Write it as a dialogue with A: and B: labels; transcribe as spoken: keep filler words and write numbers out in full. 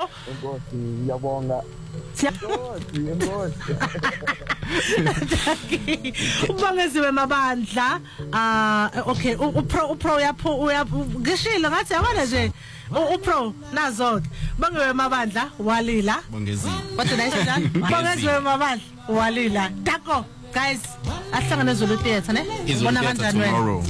A: Enkosi ngiyabonga. Enkosi enkosi.
B: Ubongeziwe Mabandla. Ah okay upro upro yapho ngishilo ngathi yabona nje upro nazo bongewe Mabandla walila
C: bongeziwe
B: kodwa nayisho njalo bongeziwe Mabandla walila tako guys ahlangane Zulu Theatre ne
C: ibona kanjani wena